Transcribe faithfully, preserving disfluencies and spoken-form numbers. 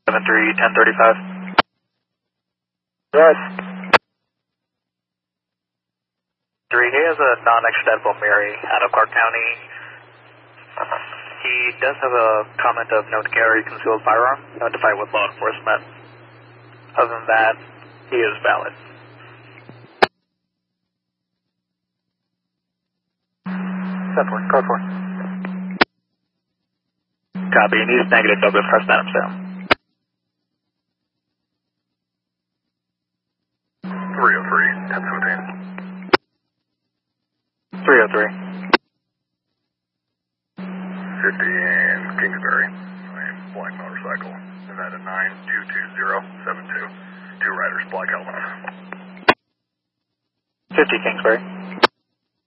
seven three, ten thirty-five. Yes. Three, he has a non-extraditable Mary out of Clark County. He does have a comment of no to carry concealed firearm, no to fight with law enforcement. Other than that, he is valid. ten four, code four. Copy, and he's negative Douglas Preston Adams down. three oh three, ten seventeen. three oh three. fifty in Kingsbury. Black motorcycle. And that a nine two two zero seven two. Two riders, black helmets. fifty Kingsbury.